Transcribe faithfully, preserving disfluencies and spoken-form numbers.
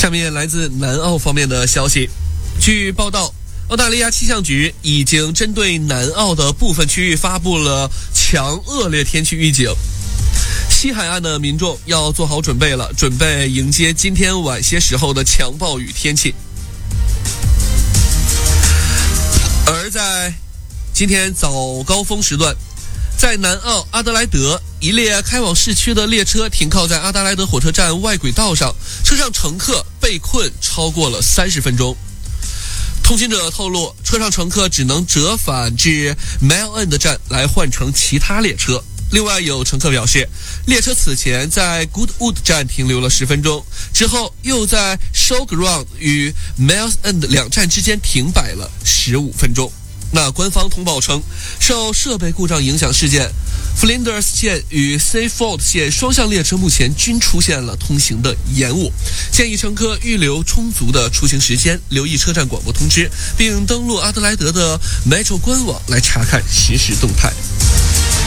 下面来自南澳方面的消息，据报道，澳大利亚气象局已经针对南澳的部分区域发布了强恶劣天气预警，西海岸的民众要做好准备了，准备迎接今天晚些时候的强暴雨天气。而在今天早高峰时段，在南澳阿德莱德，一列开往市区的列车停靠在阿德莱德火车站外轨道上，车上乘客被困超过了三十分钟。通行者透露，车上乘客只能折返至 Mile End 站来换乘其他列车。另外有乘客表示，列车此前在 Goodwood 站停留了十分钟，之后又在 Showground 与 Miles End 两站之间停摆了十五分钟。那官方通报称，受设备故障影响事件， Flinders 线与 Seaforth 线双向列车目前均出现了通行的延误，建议乘客预留充足的出行时间，留意车站广播通知，并登录阿德莱德的 Metro 官网来查看实时动态。